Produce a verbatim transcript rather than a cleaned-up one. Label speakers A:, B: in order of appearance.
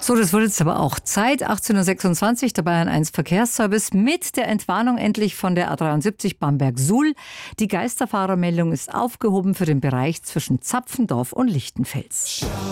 A: So, das wurde jetzt aber auch Zeit. achtzehn Uhr sechsundzwanzig, der Bayern eins Verkehrsservice mit der Entwarnung endlich von der A dreiundsiebzig Bamberg-Suhl. Die Geisterfahrermeldung ist aufgehoben für den Bereich zwischen Zapfendorf und Lichtenfels.